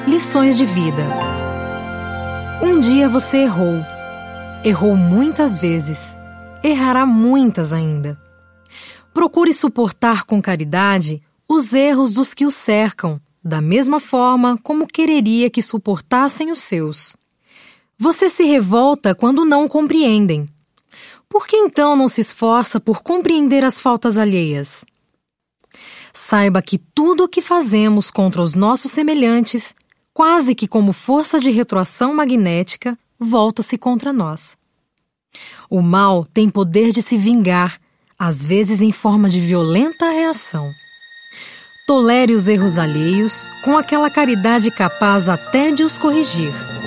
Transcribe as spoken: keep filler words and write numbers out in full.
Lições de vida. Um dia você errou. Errou muitas vezes. Errará muitas ainda. Procure suportar com caridade os erros dos que o cercam, da mesma forma como quereria que suportassem os seus. Você se revolta quando não compreendem. Por que então não se esforça por compreender as faltas alheias? Saiba que tudo o que fazemos contra os nossos semelhantes, quase que como força de retroação magnética, volta-se contra nós. O mal tem poder de se vingar, às vezes em forma de violenta reação. Tolere os erros alheios com aquela caridade capaz até de os corrigir.